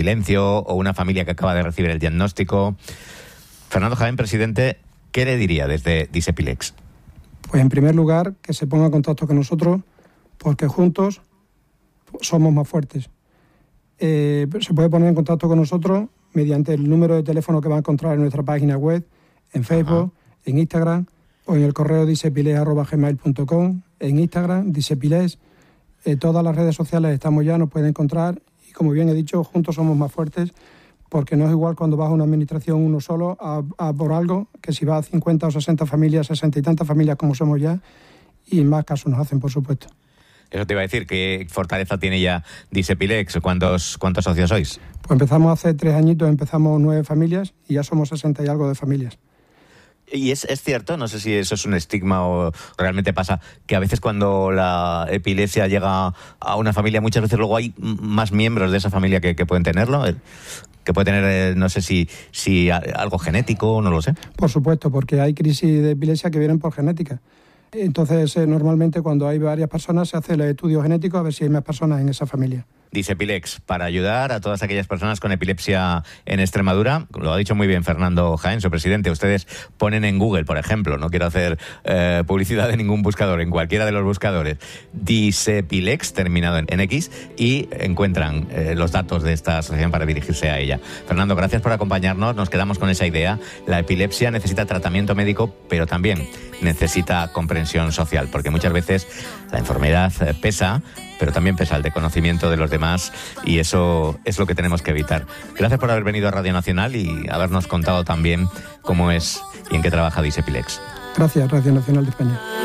silencio, o una familia que acaba de recibir el diagnóstico. Fernando Jaén, presidente, ¿qué le diría desde Disepilex? Pues en primer lugar, que se ponga en contacto con nosotros, porque juntos somos más fuertes. Se puede poner en contacto con nosotros mediante el número de teléfono que va a encontrar en nuestra página web, en Facebook, en Instagram, o en el correo disepilex@gmail.com, en Instagram, Disepilex. Todas las redes sociales estamos ya, nos pueden encontrar, y como bien he dicho, juntos somos más fuertes, porque no es igual cuando vas a una administración uno solo a por algo, que si vas a 50 o 60 familias, 60 y tantas familias como somos ya, y más casos nos hacen, por supuesto. Eso te iba a decir, ¿qué fortaleza tiene ya Disepilex? ¿Cuántos socios sois? Pues empezamos hace 3 añitos, empezamos 9 familias y ya somos 60 y algo de familias. Y es cierto, no sé si eso es un estigma o realmente pasa, que a veces cuando la epilepsia llega a una familia, muchas veces luego hay más miembros de esa familia que pueden tenerlo, que puede tener, no sé si algo genético, no lo sé. Por supuesto, porque hay crisis de epilepsia que vienen por genética. Entonces, normalmente cuando hay varias personas se hace el estudio genético a ver si hay más personas en esa familia. Disepilex, para ayudar a todas aquellas personas con epilepsia en Extremadura. Lo ha dicho muy bien Fernando Jaén, su presidente. Ustedes ponen en Google, por ejemplo, no quiero hacer publicidad de ningún buscador, en cualquiera de los buscadores, Disepilex, terminado en X, y encuentran los datos de esta asociación para dirigirse a ella. Fernando, gracias por acompañarnos. Nos quedamos con esa idea. La epilepsia necesita tratamiento médico, pero también necesita comprensión social, porque muchas veces la enfermedad pesa, pero también pesa el desconocimiento de los demás, y eso es lo que tenemos que evitar. Gracias por haber venido a Radio Nacional y habernos contado también cómo es y en qué trabaja Disepilex. Gracias, Radio Nacional de España.